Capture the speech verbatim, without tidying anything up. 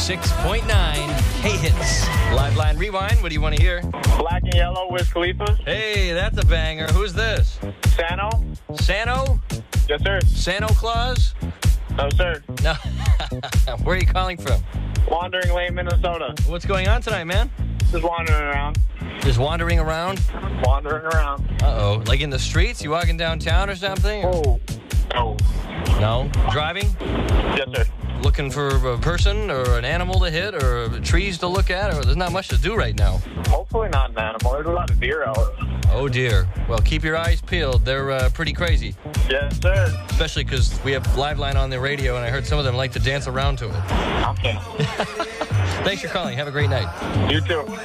six point nine K-Hits. Live Line Rewind, what do you want to hear? Black and Yellow, Wiz Khalifa. Hey, that's a banger. Who's this? Sano. Sano? Yes, sir. Sano Claus? No, sir. No. Where are you calling from? Wandering Lane, Minnesota. What's going on tonight, man? Just wandering around. Just wandering around? Wandering around. Uh-oh. Like in the streets? You walking downtown or something? Oh. No. No? Driving? Yes, sir. Looking for a person or an animal to hit or trees to look at? Or there's not much to do right now. Hopefully not an animal. There's a lot of deer out. Oh, dear. Well, keep your eyes peeled. They're uh, pretty crazy. Yes, sir. Especially because we have Live Line on the radio, and I heard some of them like to dance around to it. Okay. Thanks for calling. Have a great night. You too.